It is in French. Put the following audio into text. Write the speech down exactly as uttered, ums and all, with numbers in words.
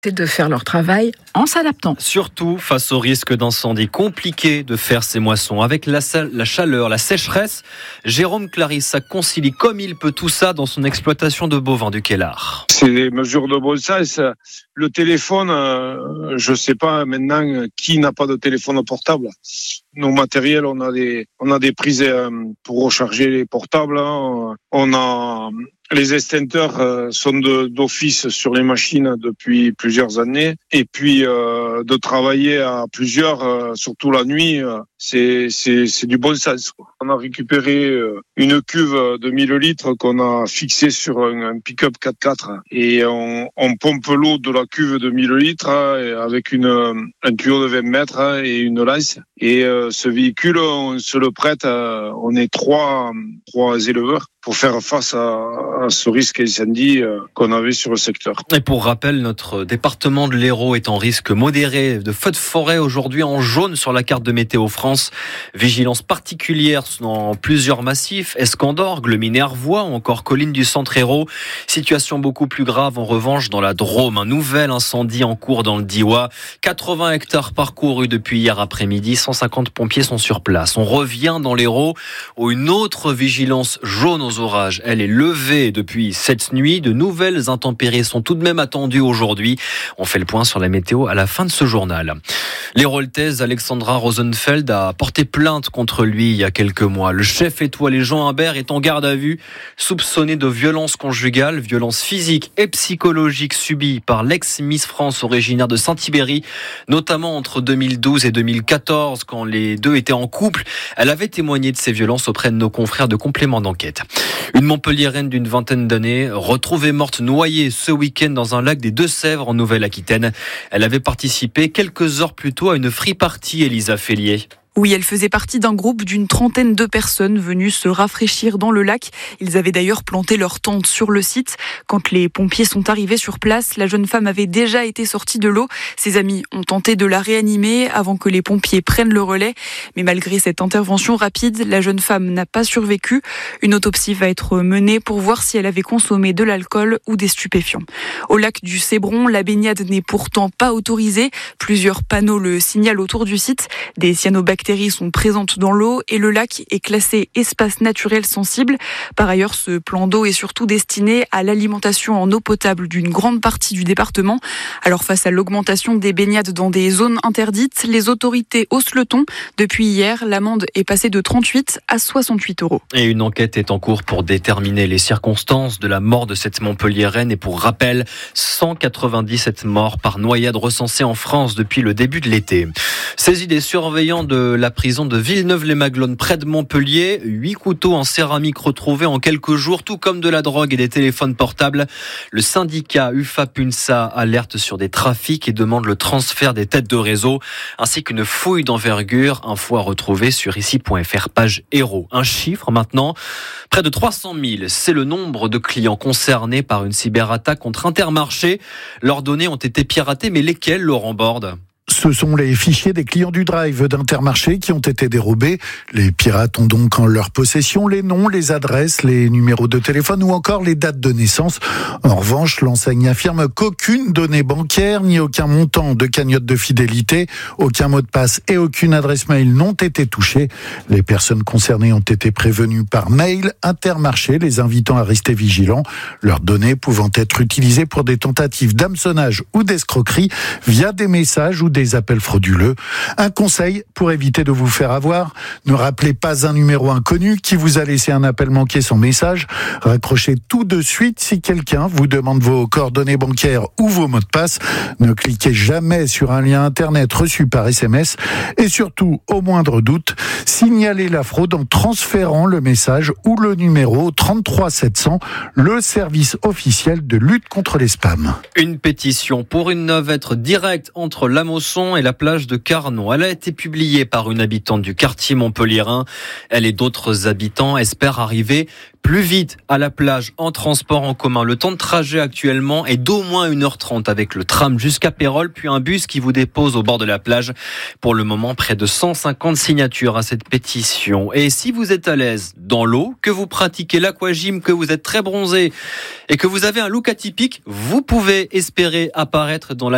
C'est de faire leur travail en s'adaptant. Surtout face au risque d'incendie. Compliqué de faire ces moissons. Avec la, la chaleur, la sécheresse, Jérôme Clarisse concilie comme il peut tout ça dans son exploitation de bovins du Quellard. C'est des mesures de bon sens. Le téléphone, euh, je ne sais pas maintenant qui n'a pas de téléphone portable. Nos matériels, on a des, on a des prises pour recharger les portables. On a les extincteurs sont de, d'office sur les machines depuis plusieurs années. Et puis euh, de travailler à plusieurs, euh, surtout la nuit, euh, c'est, c'est, c'est du bon sens, quoi. On a récupéré euh, une cuve de mille litres qu'on a fixée sur un, un pick-up quatre-quatre et on, on pompe l'eau de la cuve de mille litres hein, avec une, un tuyau de vingt mètres hein, et une lance. Et euh, ce véhicule, on se le prête, euh, on est trois, trois éleveurs pour faire face à, à ce risque incendie euh, qu'on avait sur le secteur. Et pour rappel, notre département de l'Hérault est en risque modéré de feux de forêt aujourd'hui en jaune sur la carte de Météo France. Vigilance particulière dans plusieurs massifs, Escandorgues, le Minervois ou encore collines du centre Hérault. Situation beaucoup plus grave en revanche dans la Drôme. Un nouvel incendie en cours dans le Diois. quatre-vingts hectares parcourus depuis hier après-midi. cent cinquante pompiers sont sur place. On revient dans l'Hérault où une autre vigilance jaune aux orages. Elle est levée depuis cette nuit. De nouvelles intempéries sont tout de même attendues aujourd'hui. On fait le point sur la météo à la fin de ce journal. L'Héraultaise Alexandra Rosenfeld a porté plainte contre lui il y a quelques mois. Le chef étoilé Jean Humbert est en garde à vue, soupçonné de violences conjugales, violences physiques et psychologiques subies par l'ex-Miss France originaire de Saint-Thibéry, notamment entre deux mille douze et deux mille quatorze, quand les deux étaient en couple. Elle avait témoigné de ces violences auprès de nos confrères de complément d'enquête. Une Montpelliéraine d'une vingtaine d'années, retrouvée morte noyée ce week-end dans un lac des Deux-Sèvres en Nouvelle-Aquitaine. Elle avait participé quelques heures plus tôt à une free party, Elisa Fellier. Oui, elle faisait partie d'un groupe d'une trentaine de personnes venues se rafraîchir dans le lac. Ils avaient d'ailleurs planté leur tente sur le site. Quand les pompiers sont arrivés sur place, la jeune femme avait déjà été sortie de l'eau. Ses amis ont tenté de la réanimer avant que les pompiers prennent le relais. Mais malgré cette intervention rapide, la jeune femme n'a pas survécu. Une autopsie va être menée pour voir si elle avait consommé de l'alcool ou des stupéfiants. Au lac du Cébron, la baignade n'est pourtant pas autorisée. Plusieurs panneaux le signalent autour du site. Des cyanobactéries sont présentes dans l'eau et le lac est classé espace naturel sensible. Par ailleurs, ce plan d'eau est surtout destiné à l'alimentation en eau potable d'une grande partie du département. Alors face à l'augmentation des baignades dans des zones interdites, les autorités haussent le ton. Depuis hier, l'amende est passée de trente-huit à soixante-huit euros. Et une enquête est en cours pour déterminer les circonstances de la mort de cette Montpelliéraine. Et pour rappel, cent quatre-vingt-dix-sept morts par noyade recensées en France depuis le début de l'été. Saisie des surveillants de la prison de Villeneuve-les-Maglones près de Montpellier. Huit couteaux en céramique retrouvés en quelques jours, tout comme de la drogue et des téléphones portables. Le syndicat U F A Punsa alerte sur des trafics et demande le transfert des têtes de réseau, ainsi qu'une fouille d'envergure, info à retrouver sur ici point f r, page Hérault. Un chiffre maintenant, près de trois cent mille, c'est le nombre de clients concernés par une cyberattaque contre Intermarché. Leurs données ont été piratées, mais lesquelles, Laurent Borde ? Ce sont les fichiers des clients du Drive d'Intermarché qui ont été dérobés. Les pirates ont donc en leur possession les noms, les adresses, les numéros de téléphone ou encore les dates de naissance. En revanche, l'enseigne affirme qu'aucune donnée bancaire, ni aucun montant de cagnotte de fidélité, aucun mot de passe et aucune adresse mail n'ont été touchés. Les personnes concernées ont été prévenues par mail Intermarché, les invitant à rester vigilants. Leurs données pouvant être utilisées pour des tentatives d'hameçonnage ou d'escroquerie via des messages ou des des appels frauduleux. Un conseil pour éviter de vous faire avoir, ne rappelez pas un numéro inconnu qui vous a laissé un appel manqué sans message. Raccrochez tout de suite si quelqu'un vous demande vos coordonnées bancaires ou vos mots de passe. Ne cliquez jamais sur un lien internet reçu par S M S et surtout, au moindre doute, signalez la fraude en transférant le message ou le numéro au trente-trois sept cents, le service officiel de lutte contre les spams. Une pétition pour une navette directe entre la Mosson et la plage de Carnon. Elle a été publiée par une habitante du quartier montpelliérain. Elle et d'autres habitants espèrent arriver plus vite à la plage en transport en commun. Le temps de trajet actuellement est d'au moins une heure trente avec le tram jusqu'à Pérols, puis un bus qui vous dépose au bord de la plage. Pour le moment, près de cent cinquante signatures à cette pétition. Et si vous êtes à l'aise dans l'eau, que vous pratiquez l'aquagym, que vous êtes très bronzé et que vous avez un look atypique, vous pouvez espérer apparaître dans la